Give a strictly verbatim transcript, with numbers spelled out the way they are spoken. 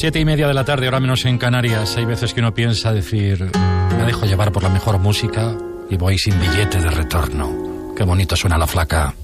Siete y media de la tarde, ahora menos en Canarias. Hay veces que uno piensa decir, me dejo llevar por la mejor música y voy sin billete de retorno. Qué bonito suena La Flaca.